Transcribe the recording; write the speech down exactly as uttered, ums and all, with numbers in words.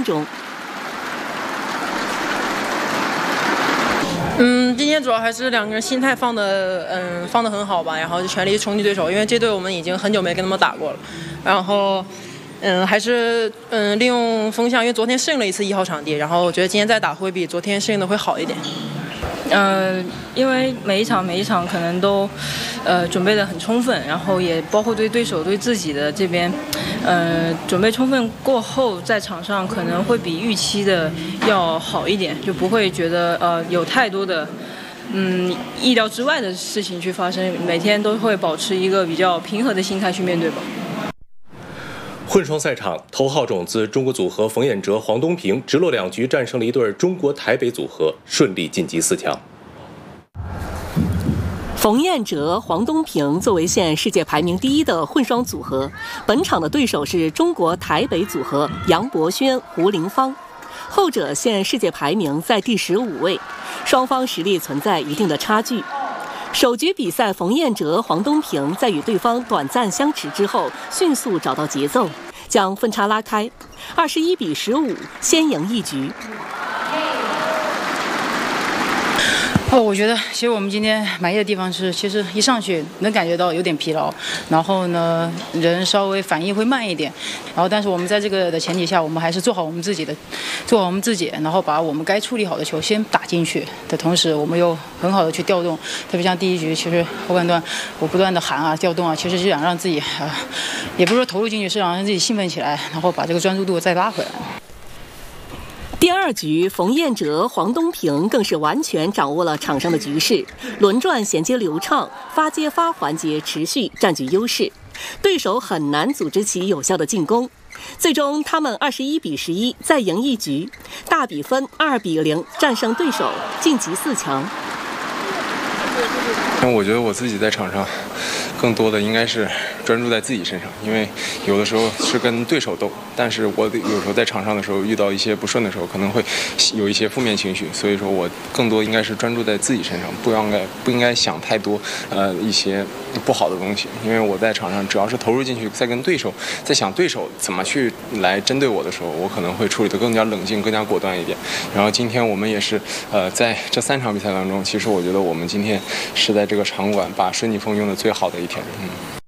中。 嗯，今天主要还是两个人心态放的，嗯，放的很好吧，然后就全力冲击对手，因为这队我们已经很久没跟他们打过了，然后，嗯，还是嗯利用风向，因为昨天适应了一次一号场地，然后我觉得今天再打会比昨天适应的会好一点。 呃，因为每一场每一场可能都，呃，准备的很充分，然后也包括对对手对自己的这边，呃，准备充分过后，在场上可能会比预期的要好一点，就不会觉得呃有太多的，嗯，意料之外的事情去发生，每天都会保持一个比较平和的心态去面对吧。 混双赛场，头号种子中国组合冯彦哲、黄东萍直落两局战胜了一对中国台北组合，顺利晋级四强。 冯彦哲、黄东萍作为现世界排名第一的混双组合，本场的对手是中国台北组合杨博轩、胡林芳，后者现世界排名在第十五位，双方实力存在一定的差距。首局比赛，冯彦哲、黄东萍在与对方短暂相持之后，迅速找到节奏，将分差拉开，二十一比十五，先赢一局。 哦，我觉得其实我们今天满意的地方是，其实一上去能感觉到有点疲劳，然后呢，人稍微反应会慢一点，然后但是我们在这个的前提下，我们还是做好我们自己的，做好我们自己，然后把我们该处理好的球先打进去的同时，我们又很好的去调动，特别像第一局，其实后半段我不断的喊啊、调动啊，其实是想让自己啊，也不是说投入进去，是想让自己兴奋起来，然后把这个专注度再拉回来。 第二局，冯彦哲、黄东萍更是完全掌握了场上的局势，轮转衔接流畅，发接发环节持续占据优势，对手很难组织起有效的进攻。最终，他们二十一比十一再赢一局，大比分二比零战胜对手，晋级四强。 我觉得我自己在场上更多的应该是专注在自己身上，因为有的时候是跟对手斗，但是我有时候在场上的时候遇到一些不顺的时候，可能会有一些负面情绪，所以说我更多应该是专注在自己身上，不应该不应该想太多呃一些不好的东西，因为我在场上只要是投入进去，在跟对手在想对手怎么去来针对我的时候，我可能会处理得更加冷静、更加果断一点。然后今天我们也是呃在这三场比赛当中，其实我觉得我们今天是在这个场馆把顺逆风用的最好的一天。嗯。